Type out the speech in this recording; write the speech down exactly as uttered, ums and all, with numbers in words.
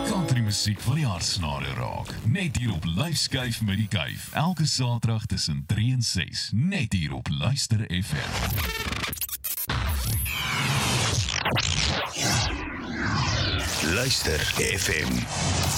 Country musiek van die hartsnare raak. Net hier op Lyfskyf met die Kuif. Elke Saterdag tussen drie en ses. Net hier op Luister F M. Luister F M.